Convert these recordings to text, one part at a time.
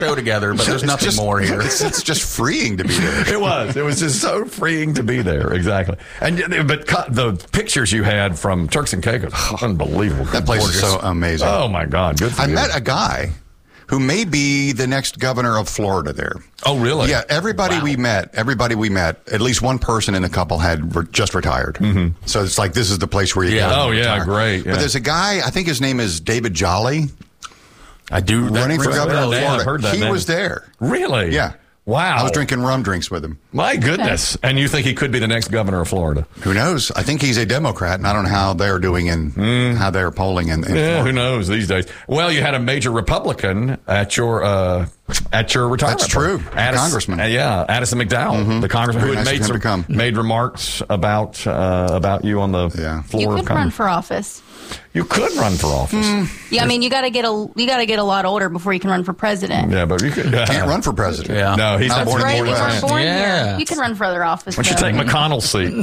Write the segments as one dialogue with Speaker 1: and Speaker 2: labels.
Speaker 1: show together, but there's nothing more here.
Speaker 2: It's just freeing to be there.
Speaker 3: It was just so freeing to be there. Exactly. But the pictures you had from Turks and Caicos, unbelievable.
Speaker 2: That place is so amazing.
Speaker 3: Oh my God. Good for you.
Speaker 2: I met a guy who may be the next governor of Florida there.
Speaker 3: Oh, really?
Speaker 2: Yeah, everybody we met, at least one person in the couple had just retired. Mm-hmm. So it's like, this is the place where you go.
Speaker 3: Oh, yeah,
Speaker 2: retire.
Speaker 3: great. Yeah.
Speaker 2: But there's a guy, I think his name is David Jolly.
Speaker 1: I do.
Speaker 2: Running for governor of Florida.
Speaker 3: I've heard that
Speaker 2: he
Speaker 3: name.
Speaker 2: was there.
Speaker 3: Really?
Speaker 2: Yeah.
Speaker 3: Wow.
Speaker 2: I was drinking rum drinks with him.
Speaker 3: My goodness. And you think he could be the next governor of Florida?
Speaker 2: Who knows? I think he's a Democrat, and I don't know how they're doing how they're polling in Florida.
Speaker 3: Who knows these days? Well, you had a major Republican at your retirement.
Speaker 2: That's true. Congressman.
Speaker 3: Addison McDowell, the congressman who had made remarks about you on the floor of Congress.
Speaker 4: You could run for office.
Speaker 3: You could run for office.
Speaker 4: Yeah, I mean, you got to get a lot older before you can run for president.
Speaker 3: Yeah, but you could,
Speaker 2: can't run for president.
Speaker 1: Yeah.
Speaker 3: No, he's not born in the
Speaker 4: That's right.
Speaker 3: U.S.
Speaker 4: Here. You can run for other office.
Speaker 3: Why don't you take McConnell's seat?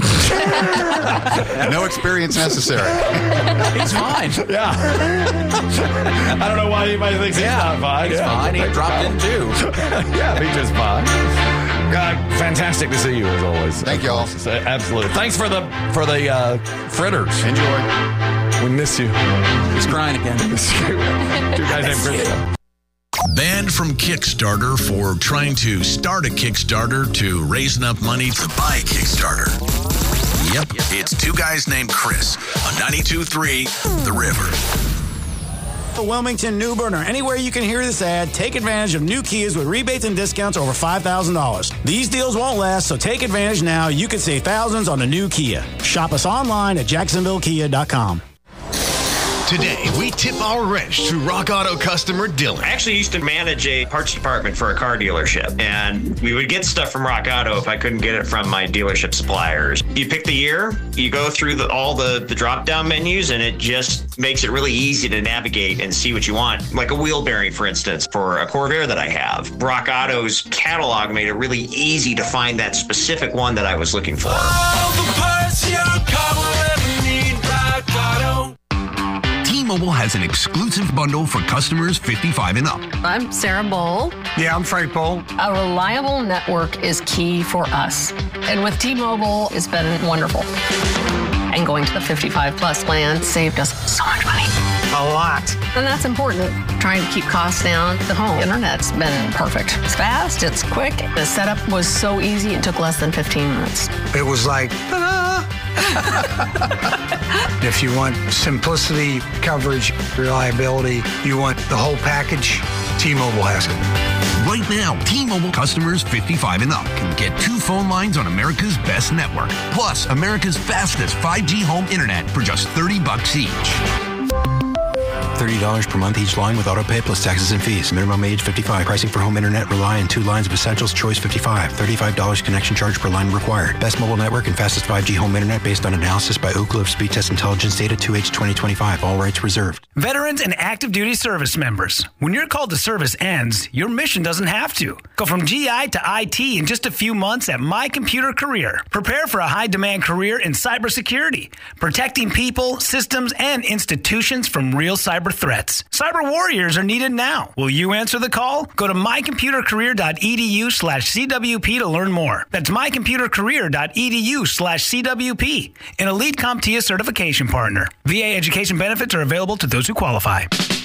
Speaker 2: No experience necessary.
Speaker 1: He's fine.
Speaker 3: Yeah. I don't know why anybody thinks he's not fine.
Speaker 1: He's fine. He dropped in too.
Speaker 3: Yeah, he's just fine. God, fantastic to see you as always.
Speaker 2: Thank you all.
Speaker 3: Absolutely. Thanks for the fritters.
Speaker 2: Enjoy.
Speaker 3: We miss you.
Speaker 1: He's crying again.
Speaker 3: Two guys named Chris.
Speaker 5: Banned from Kickstarter for trying to start a Kickstarter to raise enough money to buy a Kickstarter. Yep, it's two guys named Chris on 92.3 The River.
Speaker 6: Wilmington, New Bern, or anywhere you can hear this ad, take advantage of new Kias with rebates and discounts over $5,000. These deals won't last, so take advantage now. You can save thousands on a new Kia. Shop us online at JacksonvilleKia.com.
Speaker 7: Today, we tip our wrench to Rock Auto customer Dylan.
Speaker 8: I actually used to manage a parts department for a car dealership, and we would get stuff from Rock Auto if I couldn't get it from my dealership suppliers. You pick the year, you go through all the drop-down menus, and it just makes it really easy to navigate and see what you want. Like a wheel bearing, for instance, for a Corvair that I have. Rock Auto's catalog made it really easy to find that specific one that I was looking for.
Speaker 7: All the parts your car will ever need, Rock Auto. T-Mobile has an exclusive bundle for customers 55 and up.
Speaker 9: I'm Sarah Bowl.
Speaker 10: Yeah, I'm Frank Bowl.
Speaker 9: A reliable network is key for us. And with T-Mobile, it's been wonderful. And going to the 55 plus plan saved us so much money.
Speaker 10: A lot.
Speaker 9: And that's important. Trying to keep costs down. The home internet's been perfect. It's fast, it's quick. The setup was so easy, it took less than 15 minutes.
Speaker 10: It was like, ta-da! If you want simplicity, coverage, reliability, you want the whole package, T-Mobile has it.
Speaker 7: Right now, T-Mobile customers 55 and up can get 2 phone lines on America's best network, plus America's fastest 5G home internet for just $30 each.
Speaker 11: $30 per month each line with auto pay plus taxes and fees. Minimum age 55. Pricing for home internet rely on 2 lines of essentials. Choice 55. $35 connection charge per line required. Best mobile network and fastest 5G home internet based on analysis by Ookla of Speed Test Intelligence data 2H 2025. All rights reserved.
Speaker 12: Veterans and active duty service members. When your call to service ends, your mission doesn't have to. Go from GI to IT in just a few months at My Computer Career. Prepare for a high-demand career in cybersecurity, protecting people, systems, and institutions from real cyber threats. Cyber warriors are needed now. Will you answer the call? Go to mycomputercareer.edu/CWP to learn more. That's mycomputercareer.edu/CWP, an elite CompTIA certification partner. VA education benefits are available to those who qualify.